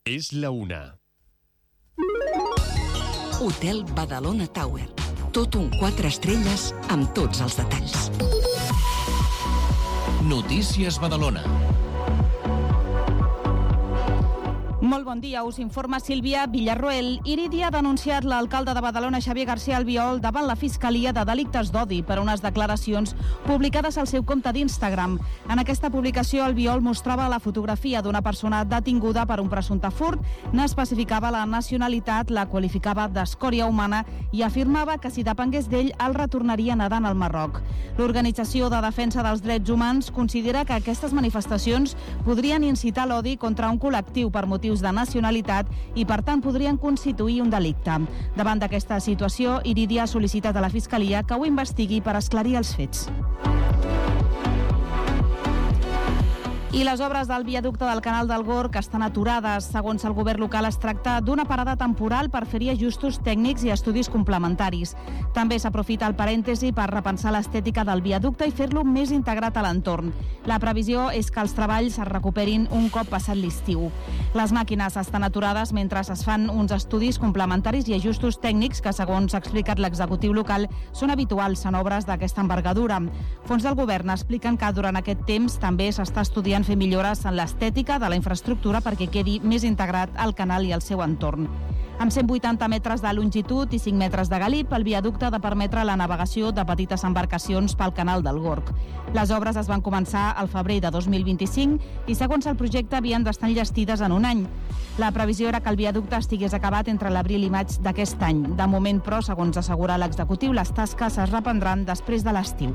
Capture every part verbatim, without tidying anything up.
És la una. Hotel Badalona Tower. Tot un quatre estrelles amb tots els detalls. Notícies Badalona. Molt bon dia, us informa Sílvia Villarroel. Irídia ha denunciat l'alcalde de Badalona, Xavier García Albiol, davant la Fiscalia de Delictes d'Odi per unes declaracions publicades al seu compte d'Instagram. En aquesta publicació, Albiol mostrava la fotografia d'una persona detinguda per un presumpte furt, n'especificava la nacionalitat, la qualificava d'escòria humana i afirmava que si depengués d'ell el retornaria nedant al Marroc. L'Organització de Defensa dels Drets Humans considera que aquestes manifestacions podrien incitar l'odi contra un col·lectiu per motius de nacionalitat i, per tant, podrien constituir un delicte. Davant d'aquesta situació, Irídia ha sol·licitat a la Fiscalia que ho investigui per esclarir els fets. I les obres del viaducte del Canal del Gorg estan aturades. Segons el govern local, es tracta d'una parada temporal per fer-hi ajustos tècnics i estudis complementaris. També s'aprofita el parèntesi per repensar l'estètica del viaducte i fer-lo més integrat a l'entorn. La previsió és que els treballs es recuperin un cop passat l'estiu. Les màquines estan aturades mentre es fan uns estudis complementaris i ajustos tècnics que, segons ha explicat l'executiu local, són habituals en obres d'aquesta envergadura. Fons del govern expliquen que durant aquest temps també s'està estudiant fer millores en l'estètica de la infraestructura perquè quedi més integrat al canal i al seu entorn. Amb cent vuitanta metres de longitud i cinc metres de galip, el viaducte ha de permetre la navegació de petites embarcacions pel canal del Gorg. Les obres es van començar al febrer de dos mil vint-i-cinc i, segons el projecte, havien d'estar enllestides en un any. La previsió era que el viaducte estigués acabat entre l'abril i maig d'aquest any. De moment, però, segons assegura l'executiu, les tasques es reprendran després de l'estiu.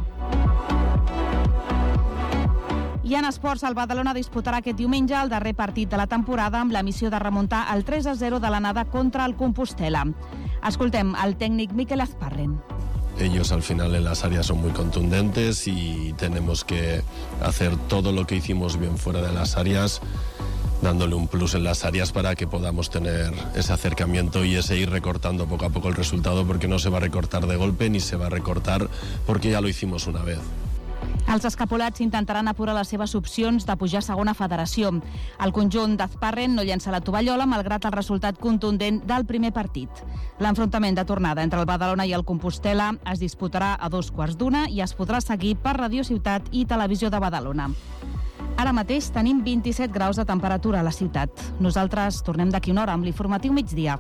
I en esports, el Badalona disputarà aquest diumenge el darrer partit de la temporada amb la missió de remuntar el tres a zero de l'anada contra el Compostela. Escoltem el tècnic Mikel Azparren. Ellos al final en las áreas son muy contundentes y tenemos que hacer todo lo que hicimos bien fuera de las áreas, dándole un plus en las áreas para que podamos tener ese acercamiento y ese ir recortando poco a poco el resultado, porque no se va a recortar de golpe ni se va a recortar porque ya lo hicimos una vez. Els escapolats intentaran apurar les seves opcions de pujar a segona federació. El conjunt d'Azparren no llença la tovallola malgrat el resultat contundent del primer partit. L'enfrontament de tornada entre el Badalona i el Compostela es disputarà a dos quarts d'una i es podrà seguir per Radio Ciutat i Televisió de Badalona. Ara mateix tenim vint-i-set graus de temperatura a la ciutat. Nosaltres tornem d'aquí una hora amb l'informatiu migdia.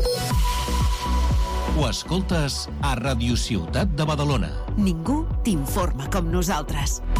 Ho escoltes a Radio Ciutat de Badalona. Ningú t'informa com nosaltres.